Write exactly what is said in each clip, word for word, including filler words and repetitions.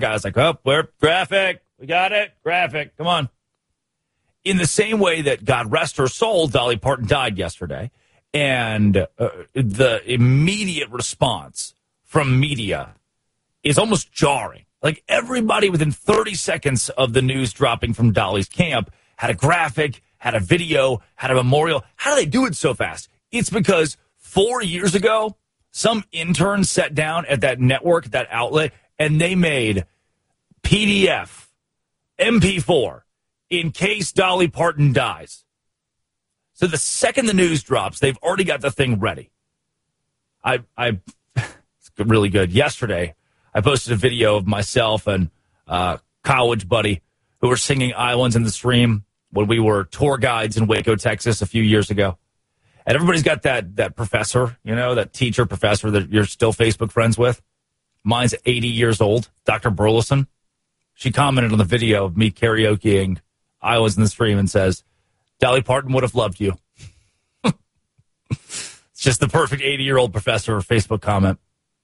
guy's like, oh, we're graphic. We got it. Graphic. Come on. In the same way that, God rest her soul, Dolly Parton died yesterday. And uh, the immediate response from media is almost jarring. Like everybody within thirty seconds of the news dropping from Dolly's camp had a graphic, had a video, had a memorial. How do they do it so fast? It's because four years ago, some intern sat down at that network, that outlet, and they made P D F, M P four, in case Dolly Parton dies. So the second the news drops, they've already got the thing ready. I, I, it's really good. Yesterday, I posted a video of myself and uh, college buddy who were singing Islands in the Stream when we were tour guides in Waco, Texas a few years ago. And everybody's got that that professor, you know, that teacher professor that you're still Facebook friends with. Mine's eighty years old, Doctor Burleson. She commented on the video of me karaokeing Islands in the Stream and says, Dolly Parton would have loved you. It's just the perfect eighty-year-old professor Facebook comment.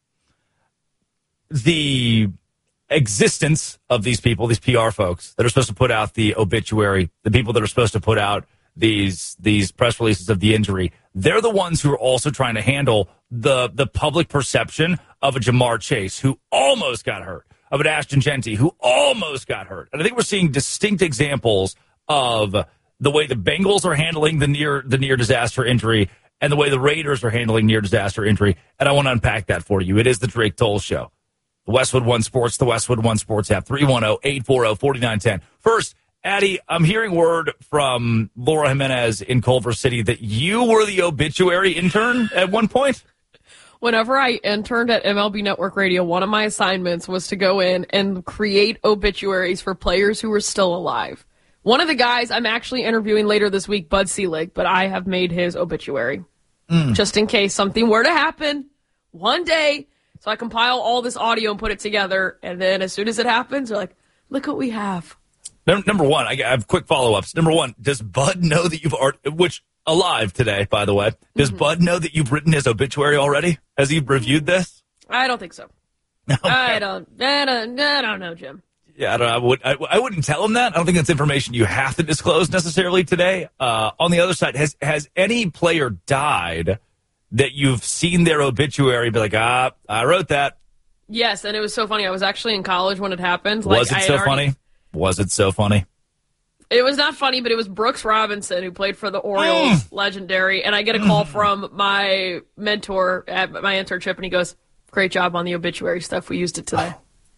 The existence of these people, these P R folks that are supposed to put out the obituary, the people that are supposed to put out these these press releases of the injury, they're the ones who are also trying to handle the the public perception of a Jamar Chase who almost got hurt, of an Ashton Jeanty who almost got hurt. And I think we're seeing distinct examples of the way the Bengals are handling the near the near disaster injury and the way the Raiders are handling near disaster injury. And I want to unpack that for you. It is the Drake Toll Show. The Westwood One Sports, the Westwood One Sports app, three one zero, eight four zero, four nine one zero. First, Addie, I'm hearing word from Laura Jimenez in Culver City that you were the obituary intern at one point. Whenever I interned at M L B Network Radio, one of my assignments was to go in and create obituaries for players who were still alive. One of the guys I'm actually interviewing later this week, Bud Selig, but I have made his obituary mm. just in case something were to happen one day. So I compile all this audio and put it together, and then as soon as it happens, they're like, look what we have. Number one, I have quick follow-ups. Number one, does Bud know that you've, which, alive today, by the way, does mm-hmm. Bud know that you've written his obituary already? Has he reviewed this? I don't think so. Okay. I don't, I don't, I don't know, Jim. Yeah, I don't know. I, would, I, I wouldn't tell him that. I don't think that's information you have to disclose necessarily today. Uh, on the other side, has has any player died that you've seen their obituary be like, ah, I wrote that? Yes, and it was so funny. I was actually in college when it happened. Was like, it so already... funny? Was it so funny? It was not funny, but it was Brooks Robinson who played for the Orioles, mm. legendary. And I get a call mm. from my mentor at my internship, and he goes, great job on the obituary stuff. We used it today.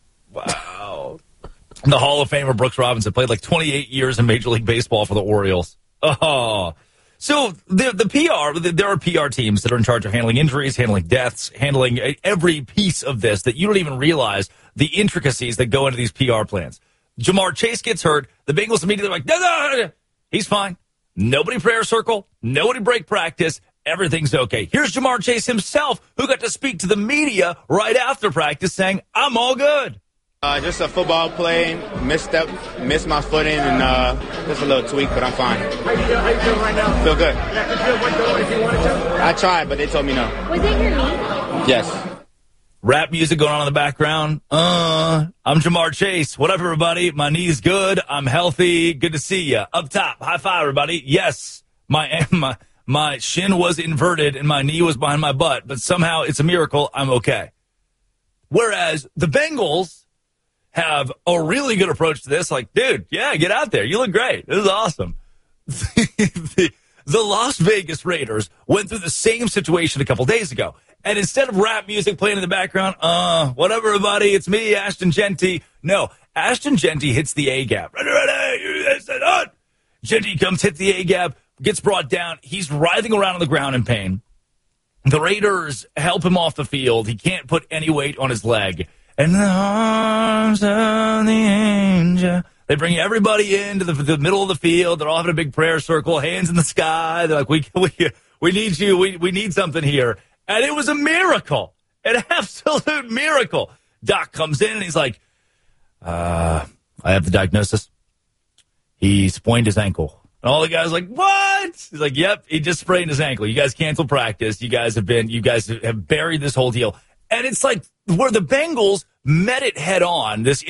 Wow. The Hall of Famer Brooks Robinson played like twenty-eight years in Major League Baseball for the Orioles. Oh, so the the P R, there are P R teams that are in charge of handling injuries, handling deaths, handling every piece of this that you don't even realize the intricacies that go into these P R plans. Jamar Chase gets hurt. The Bengals immediately are like, no, no, no, he's fine. Nobody prayer circle. Nobody break practice. Everything's okay. Here's Jamar Chase himself, who got to speak to the media right after practice saying, I'm all good. Uh, just a football play, misstep, missed my footing, and uh, just a little tweak, but I'm fine. How you feel, how you feel right now? Feel good. Yeah, could you have went going if you wanted to? I tried, but they told me no. Was it your knee? Yes. Rap music going on in the background. Uh, I'm Jamar Chase. What up, everybody? My knee's good. I'm healthy. Good to see you. Up top, high five, everybody. Yes, my my my shin was inverted and my knee was behind my butt, but somehow it's a miracle. I'm okay. Whereas the Bengals have a really good approach to this. Like, dude, yeah, get out there. You look great. This is awesome. the, the Las Vegas Raiders went through the same situation a couple days ago. And instead of rap music playing in the background, uh, whatever, everybody, it's me, Ashton Jeanty. No, Ashton Jeanty hits the A-gap. Ready, ready, Jeanty comes, hits the A-gap, gets brought down. He's writhing around on the ground in pain. The Raiders help him off the field. He can't put any weight on his leg. And the arms of the angel. They bring everybody into the, the middle of the field. They're all having a big prayer circle, hands in the sky. They're like, we we we need you. We we need something here. And it was a miracle, an absolute miracle. Doc comes in and he's like, uh, I have the diagnosis. He sprained his ankle. And all the guys are like, what? He's like, yep, he just sprained his ankle. You guys canceled practice. You guys have been, you guys have buried this whole deal. And it's like where the Bengals met it head on, this